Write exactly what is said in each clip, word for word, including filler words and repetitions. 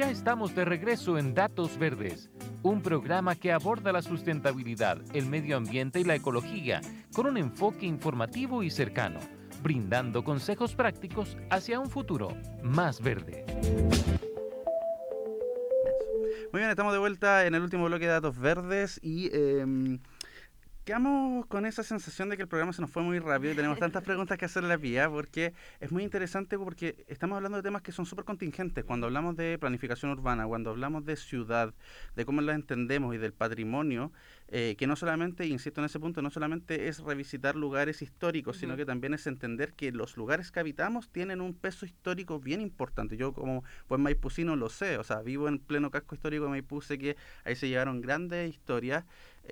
Ya estamos de regreso en Datos Verdes, un programa que aborda la sustentabilidad, el medio ambiente y la ecología con un enfoque informativo y cercano, brindando consejos prácticos hacia un futuro más verde. Muy bien, estamos de vuelta en el último bloque de Datos Verdes y eh, quedamos con esa sensación de que el programa se nos fue muy rápido y tenemos tantas preguntas que hacerle a Pía, porque es muy interesante porque estamos hablando de temas que son súper contingentes. Cuando hablamos de planificación urbana, cuando hablamos de ciudad, de cómo la entendemos y del patrimonio, eh, que no solamente, insisto en ese punto, no solamente es revisitar lugares históricos, uh-huh. sino que también es entender que los lugares que habitamos tienen un peso histórico bien importante. Yo como buen maipucino lo sé, o sea, vivo en pleno casco histórico de Maipú, sé que ahí se llevaron grandes historias.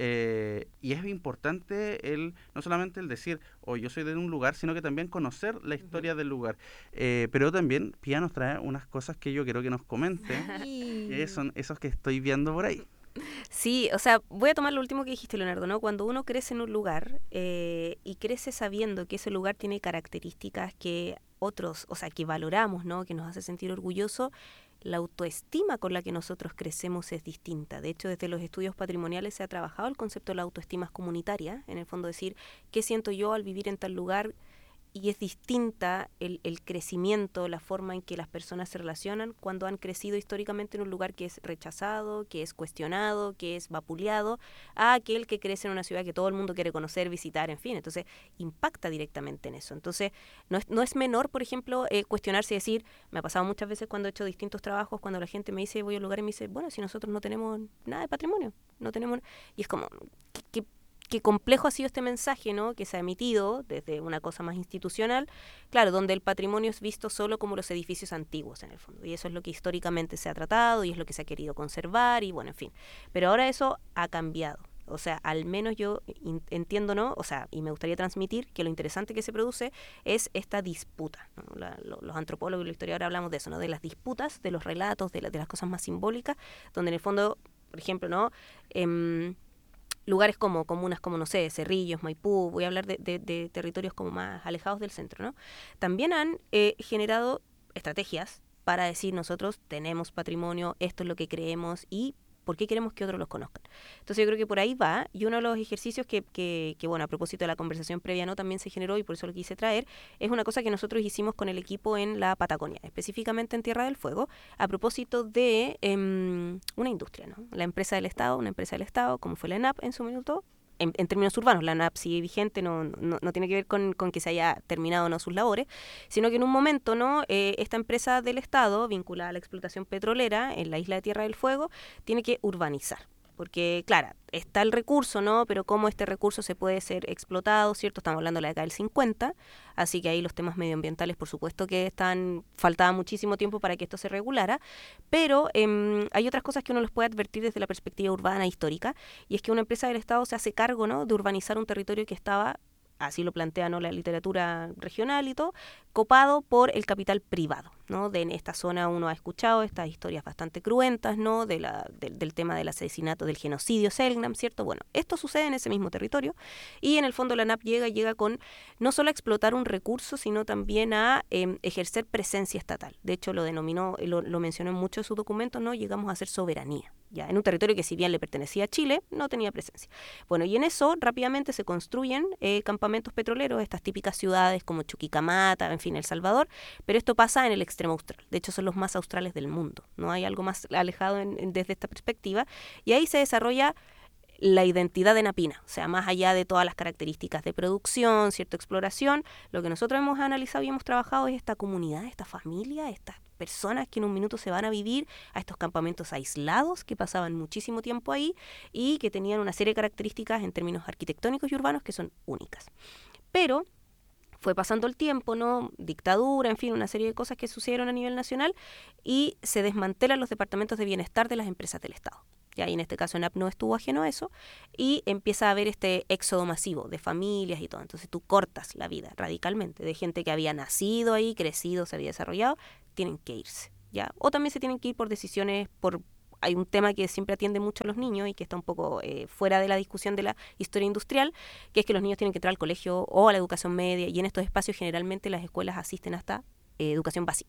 Eh, y es importante el no solamente el decir, oh, yo soy de un lugar, sino que también conocer la historia uh-huh. del lugar. Eh, pero también Pía nos trae unas cosas que yo quiero que nos comente, que son esos que estoy viendo por ahí. Sí, o sea, voy a tomar lo último que dijiste, Leonardo, ¿no? Cuando uno crece en un lugar eh, y crece sabiendo que ese lugar tiene características que otros, o sea, que valoramos, ¿no? Que nos hace sentir orgullosos, la autoestima con la que nosotros crecemos es distinta. De hecho, desde los estudios patrimoniales se ha trabajado el concepto de la autoestima comunitaria, en el fondo decir, ¿qué siento yo al vivir en tal lugar? Y es distinta el, el crecimiento, la forma en que las personas se relacionan cuando han crecido históricamente en un lugar que es rechazado, que es cuestionado, que es vapuleado, a aquel que crece en una ciudad que todo el mundo quiere conocer, visitar, en fin. Entonces, impacta directamente en eso. Entonces, no es, no es menor, por ejemplo, eh, cuestionarse y decir, me ha pasado muchas veces cuando he hecho distintos trabajos, cuando la gente me dice, voy a un lugar y me dice, bueno, si nosotros no tenemos nada de patrimonio, no tenemos... Y es como, ¿qué, qué qué complejo ha sido este mensaje, ¿no? Que se ha emitido desde una cosa más institucional, claro, donde el patrimonio es visto solo como los edificios antiguos en el fondo, y eso es lo que históricamente se ha tratado y es lo que se ha querido conservar y bueno, en fin, pero ahora eso ha cambiado. O sea, al menos yo entiendo, ¿no? O sea, y me gustaría transmitir que lo interesante que se produce es esta disputa, ¿no? La, lo, los antropólogos y los historiadores hablamos de eso, ¿no? De las disputas, de los relatos, de, la, de las cosas más simbólicas, donde en el fondo, por ejemplo, ¿no? Eh, lugares como comunas como, no sé, Cerrillos, Maipú, voy a hablar de, de, de territorios como más alejados del centro, ¿no? También han eh, generado estrategias para decir nosotros tenemos patrimonio, esto es lo que creemos y por qué queremos que otros los conozcan. Entonces yo creo que por ahí va, y uno de los ejercicios que, que, que bueno, a propósito de la conversación previa, ¿no? También se generó y por eso lo quise traer, es una cosa que nosotros hicimos con el equipo en la Patagonia, específicamente en Tierra del Fuego, a propósito de eh, una industria, ¿no? La empresa del Estado, una empresa del Estado, como fue la ENAP en su minuto, En, en términos urbanos, la ENAP sigue vigente, no, no, no tiene que ver con, con que se haya terminado o no sus labores, sino que en un momento, ¿no? Eh, esta empresa del Estado, vinculada a la explotación petrolera en la isla de Tierra del Fuego, tiene que urbanizar. Porque, claro, está el recurso, ¿no? Pero cómo este recurso se puede ser explotado, ¿cierto? Estamos hablando de la década del cincuenta, así que ahí los temas medioambientales, por supuesto que están, faltaba muchísimo tiempo para que esto se regulara, pero eh, hay otras cosas que uno los puede advertir desde la perspectiva urbana histórica, y es que una empresa del Estado se hace cargo, ¿no? De urbanizar un territorio que estaba, así lo plantea, ¿no? La literatura regional y todo, copado por el capital privado, ¿no? De en esta zona uno ha escuchado estas historias bastante cruentas, ¿no? De la, de, del tema del asesinato, del genocidio Selknam, ¿cierto? Bueno, esto sucede en ese mismo territorio y en el fondo la ENAP llega llega con no solo a explotar un recurso, sino también a eh, ejercer presencia estatal. De hecho, lo denominó, lo, lo mencionó en muchos de sus documentos, ¿no? Llegamos a hacer soberanía, ya en un territorio que si bien le pertenecía a Chile, no tenía presencia. Bueno, y en eso rápidamente se construyen eh, campamentos petroleros, estas típicas ciudades como Chuquicamata, en fin, El Salvador, pero esto pasa en el extremo austral. De hecho, son los más australes del mundo. No hay algo más alejado en, en, desde esta perspectiva. Y ahí se desarrolla la identidad de Napina, o sea, más allá de todas las características de producción, cierta exploración, lo que nosotros hemos analizado y hemos trabajado es esta comunidad, esta familia, estas personas que en un minuto se van a vivir a estos campamentos aislados que pasaban muchísimo tiempo ahí y que tenían una serie de características en términos arquitectónicos y urbanos que son únicas. Pero fue pasando el tiempo, ¿no? Dictadura, en fin, una serie de cosas que sucedieron a nivel nacional y se desmantelan los departamentos de bienestar de las empresas del Estado. Ya, y en este caso ENAP no estuvo ajeno a eso y empieza a haber este éxodo masivo de familias y todo. Entonces tú cortas la vida radicalmente de gente que había nacido ahí, crecido, se había desarrollado, tienen que irse, ¿ya? O también se tienen que ir por decisiones, por... Hay un tema que siempre atiende mucho a los niños y que está un poco eh, fuera de la discusión de la historia industrial, que es que los niños tienen que entrar al colegio o a la educación media y en estos espacios generalmente las escuelas asisten hasta eh, educación básica. Entonces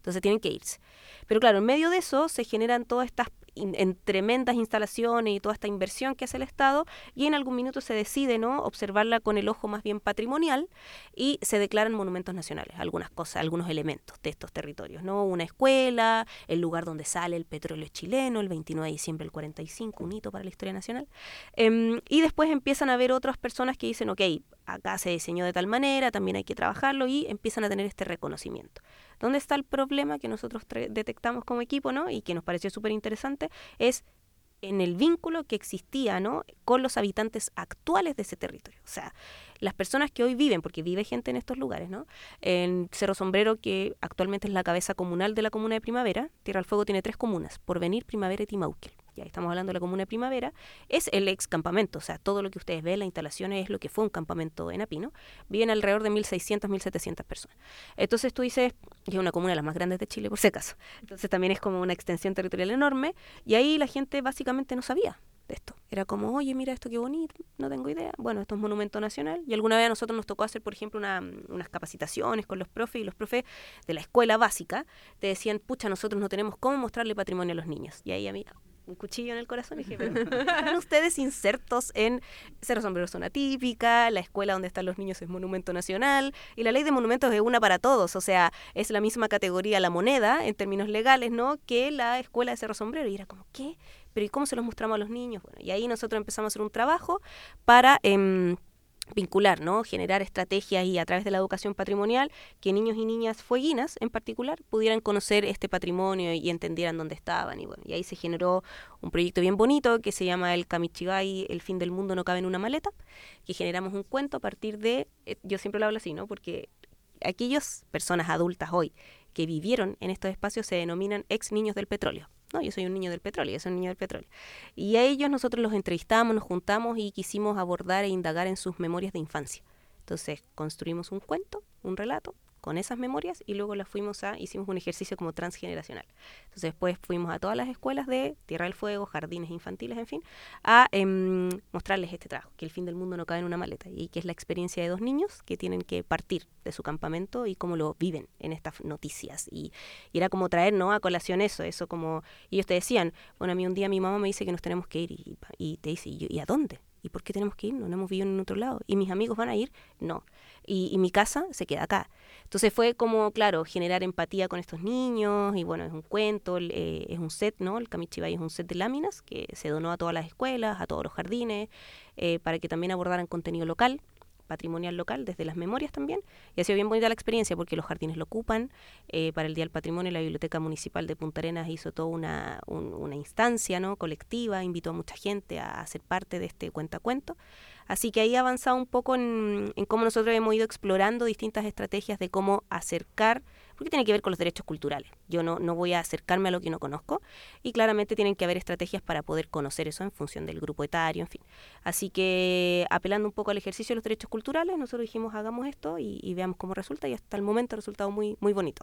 Entonces tienen que irse. Pero claro, en medio de eso se generan todas estas in, en tremendas instalaciones y toda esta inversión que hace el Estado, y en algún minuto se decide, ¿no?, observarla con el ojo más bien patrimonial y se declaran monumentos nacionales, algunas cosas, algunos elementos de estos territorios, ¿no? Una escuela, el lugar donde sale el petróleo chileno, el veintinueve de diciembre del cuarenta y cinco, un hito para la historia nacional. Eh, y después empiezan a haber otras personas que dicen, ok, acá se diseñó de tal manera, también hay que trabajarlo, y empiezan a tener este reconocimiento. ¿Dónde está el problema que nosotros detectamos como equipo, ¿no?, y que nos pareció súper interesante? Es en el vínculo que existía, ¿no?, con los habitantes actuales de ese territorio. O sea, las personas que hoy viven, porque vive gente en estos lugares, ¿no? En Cerro Sombrero, que actualmente es la cabeza comunal de la comuna de Primavera, Tierra del Fuego tiene tres comunas, Porvenir, Primavera y Timauquel. Ya estamos hablando de la comuna de Primavera, es el ex campamento, o sea, todo lo que ustedes ven, las instalaciones, es lo que fue un campamento en Apino. Viven alrededor de mil seiscientas, mil setecientas personas. Entonces tú dices, que es una comuna de las más grandes de Chile, por si acaso. Entonces también es como una extensión territorial enorme, y ahí la gente básicamente no sabía de esto. Era como, oye, mira esto qué bonito, no tengo idea. Bueno, esto es monumento nacional, y alguna vez a nosotros nos tocó hacer, por ejemplo, una, unas capacitaciones con los profes, y los profes de la escuela básica te decían, pucha, nosotros no tenemos cómo mostrarle patrimonio a los niños. Y ahí a mí, un cuchillo en el corazón, y dije, ¿están ustedes insertos en Cerro Sombrero Zona Típica, la escuela donde están los niños es monumento nacional, y la ley de monumentos es una para todos? O sea, es la misma categoría la moneda, en términos legales, ¿no?, que la escuela de Cerro Sombrero. Y era como, ¿qué? ¿Pero y cómo se los mostramos a los niños? Bueno, y ahí nosotros empezamos a hacer un trabajo para Eh, vincular, ¿no?, generar estrategias, y a través de la educación patrimonial, que niños y niñas fueguinas en particular pudieran conocer este patrimonio y entendieran dónde estaban. Y bueno, y ahí se generó un proyecto bien bonito que se llama el Kamichigai, el fin del mundo no cabe en una maleta, que generamos un cuento a partir de, eh, yo siempre lo hablo así, ¿no?, porque aquellas personas adultas hoy que vivieron en estos espacios se denominan ex niños del petróleo. No, yo soy un niño del petróleo, yo soy un niño del petróleo. Y a ellos nosotros los entrevistamos, nos juntamos y quisimos abordar e indagar en sus memorias de infancia. Entonces construimos un cuento, un relato, con esas memorias, y luego las fuimos a, hicimos un ejercicio como transgeneracional. Entonces después fuimos a todas las escuelas de Tierra del Fuego, jardines infantiles, en fin, a eh, mostrarles este trabajo, que el fin del mundo no cabe en una maleta, y que es la experiencia de dos niños que tienen que partir de su campamento y cómo lo viven en estas noticias. Y, y era como traer, ¿no?, a colación eso, eso como, y ellos te decían, bueno, a mí un día mi mamá me dice que nos tenemos que ir, y, y te dice, ¿y, yo, ¿y a dónde? ¿Y por qué tenemos que ir? No, no hemos vivido en otro lado. ¿Y mis amigos van a ir? No. Y, y mi casa se queda acá. Entonces fue como, claro, generar empatía con estos niños, y bueno, es un cuento, eh, es un set, ¿no? El Kamichibai es un set de láminas que se donó a todas las escuelas, a todos los jardines, eh, para que también abordaran contenido local, patrimonial local, desde las memorias también, y ha sido bien bonita la experiencia porque los jardines lo ocupan. Eh, para el Día del Patrimonio, la Biblioteca Municipal de Punta Arenas hizo toda una, un, una instancia, ¿no?, colectiva, invitó a mucha gente a ser parte de este cuentacuento. Así que ahí ha avanzado un poco en, en cómo nosotros hemos ido explorando distintas estrategias de cómo acercar, porque tiene que ver con los derechos culturales. Yo no, no voy a acercarme a lo que no conozco, y claramente tienen que haber estrategias para poder conocer eso en función del grupo etario, en fin. Así que, apelando un poco al ejercicio de los derechos culturales, nosotros dijimos, hagamos esto y, y veamos cómo resulta, y hasta el momento ha resultado muy, muy bonito.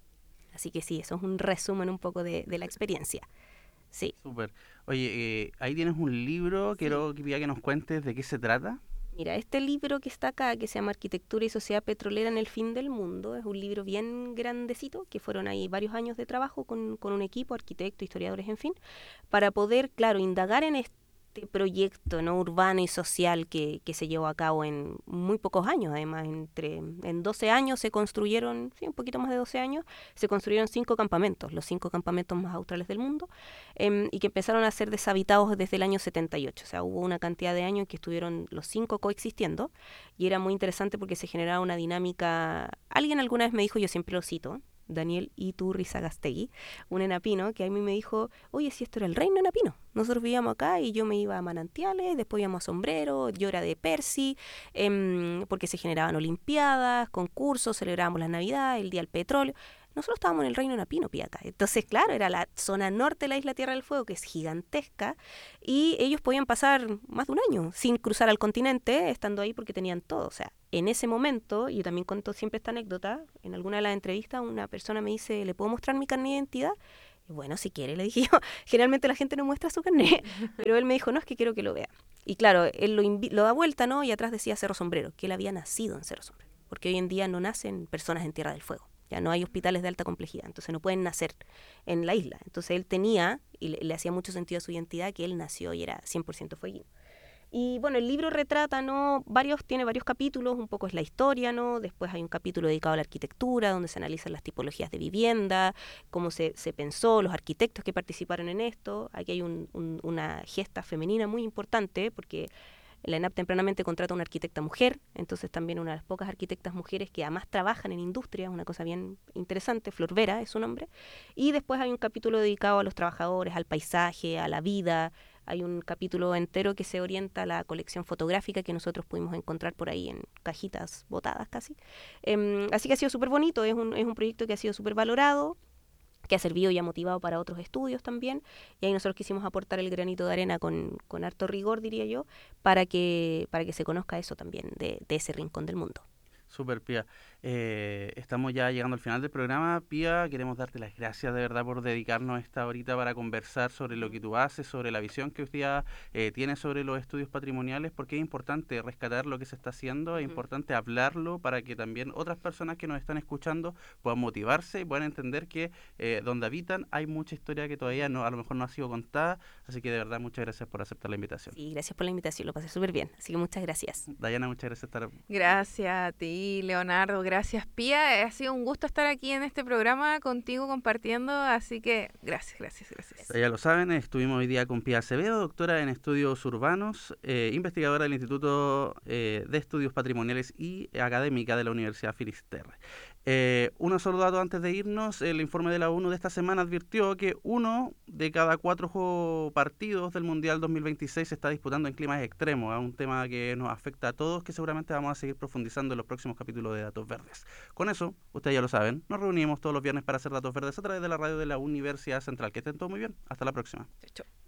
Así que sí, eso es un resumen un poco de, de la experiencia. Sí. Súper. Oye, eh, ahí tienes un libro, sí. Quiero que, que nos cuentes de qué se trata. Mira, este libro que está acá, que se llama Arquitectura y Sociedad Petrolera en el fin del mundo, es un libro bien grandecito, que fueron ahí varios años de trabajo con, con un equipo, arquitectos, historiadores, en fin, para poder, claro, indagar en este proyecto, ¿no?, urbano y social que, que se llevó a cabo en muy pocos años. Además, entre en doce años se construyeron, sí, un poquito más de doce años, se construyeron cinco campamentos, los cinco campamentos más australes del mundo, eh, y que empezaron a ser deshabitados desde el año setenta y ocho. O sea, hubo una cantidad de años en que estuvieron los cinco coexistiendo, y era muy interesante porque se generaba una dinámica. Alguien alguna vez me dijo, yo siempre lo cito, Daniel Iturrizagastegui, un enapino, que a mí me dijo, oye, si esto era el reino enapino. Nosotros vivíamos acá y yo me iba a Manantiales, después íbamos a Sombrero, yo era de Percy, eh, porque se generaban olimpiadas, concursos, celebrábamos la Navidad, el Día del Petróleo. Nosotros estábamos en el reino enapino, Piaca. Entonces, claro, era la zona norte de la isla Tierra del Fuego, que es gigantesca, y ellos podían pasar más de un año sin cruzar al continente, estando ahí porque tenían todo. O sea, en ese momento, yo también cuento siempre esta anécdota, en alguna de las entrevistas una persona me dice, ¿le puedo mostrar mi carnet de identidad? Y bueno, si quiere, le dije yo. Generalmente la gente no muestra su carnet, pero él me dijo, no, es que quiero que lo vea. Y claro, él lo, invi- lo da vuelta, ¿no? Y atrás decía Cerro Sombrero, que él había nacido en Cerro Sombrero, porque hoy en día no nacen personas en Tierra del Fuego. ya no hay hospitales de alta complejidad, entonces no pueden nacer en la isla. Entonces él tenía, y le, le hacía mucho sentido a su identidad, que él nació y era cien por ciento fueguino. Y bueno, el libro retrata, ¿no? Varios, tiene varios capítulos, un poco es la historia, ¿no? Después hay un capítulo dedicado a la arquitectura, donde se analizan las tipologías de vivienda, cómo se, se pensó, los arquitectos que participaron en esto. Aquí hay un, un, una gesta femenina muy importante, porque la ENAP tempranamente contrata a una arquitecta mujer, entonces también una de las pocas arquitectas mujeres que además trabajan en industria, una cosa bien interesante, Flor Vera es su nombre. Y después hay un capítulo dedicado a los trabajadores, al paisaje, a la vida. Hay un capítulo entero que se orienta a la colección fotográfica que nosotros pudimos encontrar por ahí en cajitas botadas casi. Eh, así que ha sido súper bonito, es un, es un proyecto que ha sido súper valorado, que ha servido y ha motivado para otros estudios también. Y ahí nosotros quisimos aportar el granito de arena con, con harto rigor, diría yo, para que, para que se conozca eso también de, de ese rincón del mundo. Súper, Pía. Eh, estamos ya llegando al final del programa. Pía, queremos darte las gracias de verdad por dedicarnos esta horita para conversar sobre lo que tú haces, sobre la visión que usted eh, tiene sobre los estudios patrimoniales, porque es importante rescatar lo que se está haciendo, es uh-huh. importante hablarlo para que también otras personas que nos están escuchando puedan motivarse y puedan entender que eh, donde habitan hay mucha historia que todavía no, a lo mejor no ha sido contada, así que de verdad muchas gracias por aceptar la invitación. Sí, gracias por la invitación, lo pasé súper bien, así que muchas gracias. Dayana, muchas gracias por estar. Gracias a ti, Leonardo, gracias, Pía, ha sido un gusto estar aquí en este programa contigo compartiendo, así que gracias, gracias, gracias. Ya lo saben, estuvimos hoy día con Pía Acevedo, doctora en estudios urbanos, eh, investigadora del Instituto eh, de Estudios Patrimoniales y académica de la Universidad Finisterre. Eh, un solo dato antes de irnos, el informe de la ONU de esta semana advirtió que uno de cada cuatro partidos del Mundial dos mil veintiséis se está disputando en climas extremos, es un tema que nos afecta a todos, que seguramente vamos a seguir profundizando en los próximos capítulos de Datos Verdes. Con eso, ustedes ya lo saben, nos reunimos todos los viernes para hacer Datos Verdes a través de la radio de la Universidad Central. Que estén todos muy bien, hasta la próxima. Chau.